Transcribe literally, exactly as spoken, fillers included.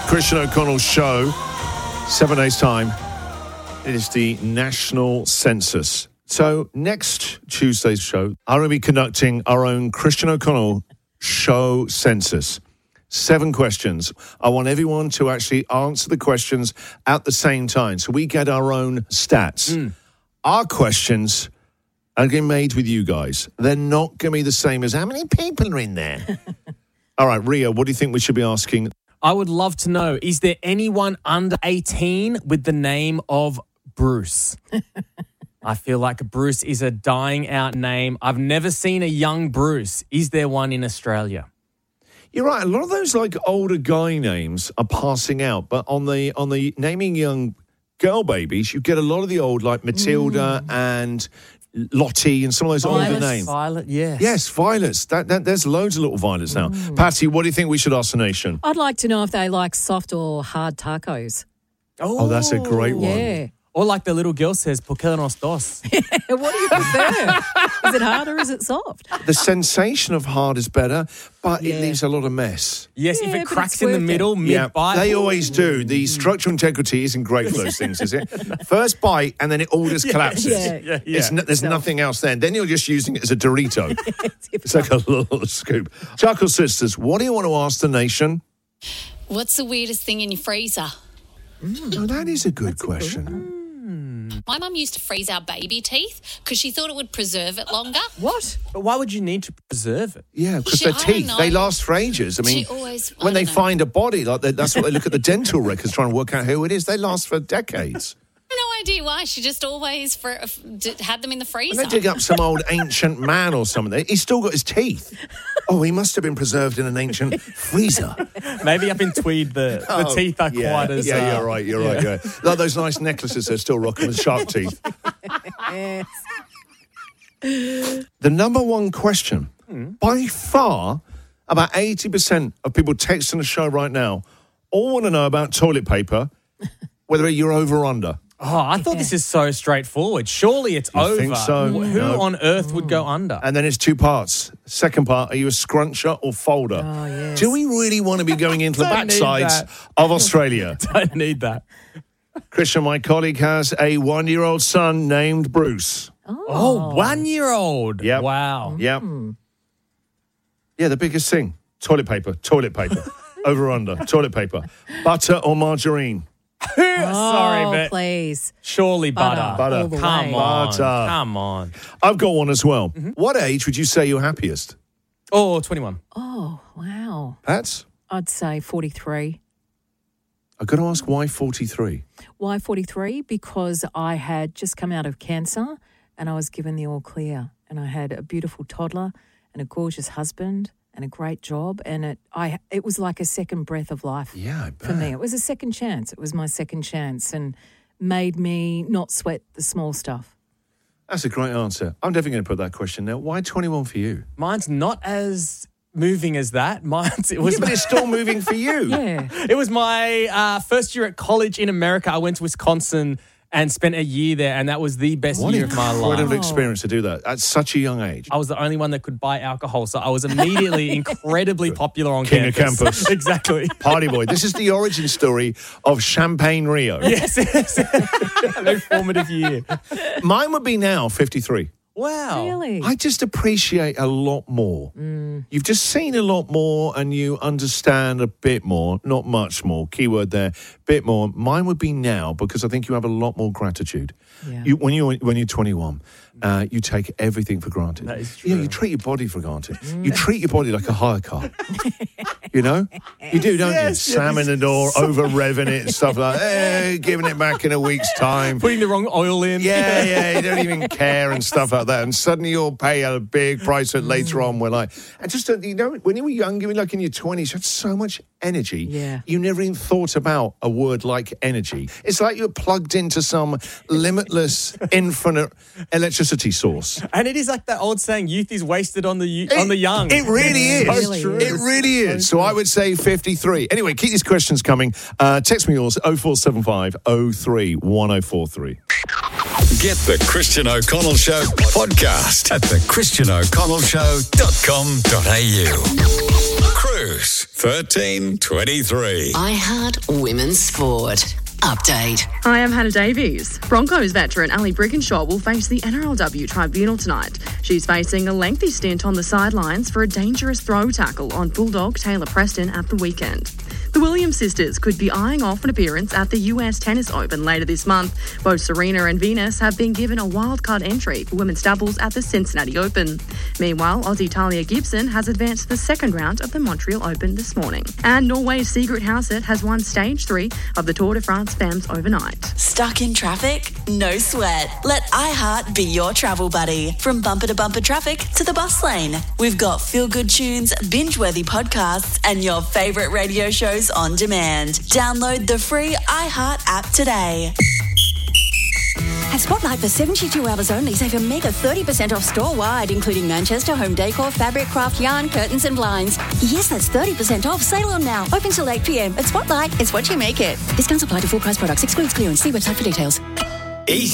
Christian O'Connell Show. Seven days' time. It is the national census. So next Tuesday's show, I'm going to be conducting our own Christian O'Connell Show census. Seven questions. I want everyone to actually answer the questions at the same time. So we get our own stats. Mm. Our questions are getting made with you guys. They're not going to be the same as how many people are in there. All right, Ria, what do you think we should be asking? I would love to know, is there anyone under eighteen with the name of Bruce? I feel like Bruce is a dying out name. I've never seen a young Bruce. Is there one in Australia? You're right. A lot of those like older guy names are passing out, but on the on the naming young girl babies, you get a lot of the old like Matilda mm. and Lottie and some of those Violet, older names. Violet, yes. Yes, Violets. That, that, there's loads of little Violets now. Mm. Patty, what do you think we should ask the nation? I'd like to know if they like soft or hard tacos. Oh, oh that's a great one. Yeah. Or like the little girl says, ¿por qué nos dos? What do you prefer? Is it hard or is it soft? The sensation of hard is better, but Yeah. it leaves a lot of mess. Yes, Yeah, if it but cracks it's in the worth it. middle, mid-bite. They always do. The structural integrity isn't great for those things, is it? First bite, and then it all just collapses. Yeah. Yeah, yeah. It's no, there's nothing else then. Then you're just using it as a Dorito. It's like a little scoop. Chuckle Sisters, what do you want to ask the nation? What's the weirdest thing in your freezer? Mm. Oh, that is a good question. A good My mum used to freeze our baby teeth because she thought it would preserve it longer. What? But why would you need to preserve it? Yeah, because She- their I don't teeth, know. they last for ages. I mean, She always- I when they don't know. find a body, like they, that's what they look at the dental records trying to work out who it is. They last for decades. No idea why. She just always for, f- d- had them in the freezer. When they dig up some old ancient man or something, he's still got his teeth. Oh, he must have been preserved in an ancient freezer. Maybe up in Tweed, the, the Oh, teeth are yeah, quite as... Yeah, uh, you're right, you're right. Yeah. Like those nice necklaces they're still rocking with shark teeth. Yes. The number one question, Hmm. by far, about eighty percent of people texting the show right now all want to know about toilet paper, whether you're over or under. Oh, I thought this is so straightforward. Surely it's You over. think so? Who No. on earth would go under? And then it's two parts. Second part, are you a scruncher or folder? Oh, yes. Do we really want to be going into the Don't need backsides that. of Australia? Don't need that. Christian, my colleague, has a one-year-old son named Bruce. Oh, one-year-old. Yep. Wow. Yeah. Yeah, the biggest thing. Toilet paper, toilet paper. Over or under, toilet paper. Butter or margarine? Sorry, Oh, but please. surely butter. Butter. Butter. All the Come way. on. Butter. Come on. I've got one as well. What age would you say you're happiest? Oh, twenty-one. Oh, wow. Pat? I'd say forty-three. I've got to ask why forty-three? Why forty-three? Because I had just come out of cancer and I was given the all clear. And I had a beautiful toddler and a gorgeous husband and a great job. And it I it was like a second breath of life Yeah, I bet. for me. It was a second chance. It was my second chance and made me not sweat the small stuff. That's a great answer. I'm definitely going to put that question now. Why twenty-one for you? Mine's not as moving as that. Mine's it was Yeah, but it's still moving for you. Yeah. it was my uh, first year at college in America. I went to Wisconsin and spent a year there, and that was the best What year an of my incredible life. experience to do that at such a young age. I was the only one that could buy alcohol, so I was immediately incredibly popular on King of campus. campus. Exactly. Party boy. This is the origin story of Champagne Rio. Yes, yes. A very formative year. Mine would be now fifty-three. Wow. Really? I just appreciate a lot more. You've just seen a lot more and you understand a bit more, not much more, keyword there, bit more. Mine would be now because I think you have a lot more gratitude. Yeah. You, when, you're, when you're twenty-one, uh, you take everything for granted. That is Yeah, true. you treat your body for granted. You treat your body like a hire car. You know? You do, don't Yes, you? yes. Slamming the door, over-revving it and stuff like that. Eh, giving it back in a week's time. Putting the wrong oil in. Yeah, yeah, you don't even care and stuff like that. And suddenly you'll pay a big price that later on we're like, and just, uh, you know, when you were young, you were like in your twenties, you had so much energy. Yeah. You never even thought about a word like energy. It's like you're plugged into some limitless, infinite electricity source. And it is like that old saying, youth is wasted on the you- on the young. It really is. So Really true. It really is. So I would say fifty-three. Anyway, keep these questions coming. Uh, text me yours, oh four seven five oh three one oh four three. Get the Christian O'Connell Show podcast at the christian o'connell show dot com dot a u. Crew. Bruce, thirteen twenty-three. iHeart Women's Sport. Update. Hi, I'm Hannah Davies. Broncos veteran Ali Brigginshaw will face the N R L W tribunal tonight. She's facing a lengthy stint on the sidelines for a dangerous throw tackle on Bulldog Taylor Preston at the weekend. The Williams sisters could be eyeing off an appearance at the U S Tennis Open later this month. Both Serena and Venus have been given a wildcard entry for women's doubles at the Cincinnati Open. Meanwhile, Aussie Talia Gibson has advanced to the second round of the Montreal Open this morning. And Norway's Sigrid Hausset has won stage three of the Tour de France Femmes overnight. Stuck in traffic? No sweat. Let iHeart be your travel buddy. From bumper to bumper traffic to the bus lane. We've got feel-good tunes, binge-worthy podcasts, and your favourite radio shows on demand. Download the free iHeart app today. At Spotlight for seventy-two hours only, save a mega thirty percent off store-wide, including Manchester home decor, fabric, craft, yarn, curtains and blinds. Yes, that's thirty percent off. Sale on now. Open till eight p.m. At Spotlight, it's what you make it. Discounts apply to full price products. Excludes clearance. See website for details. Easy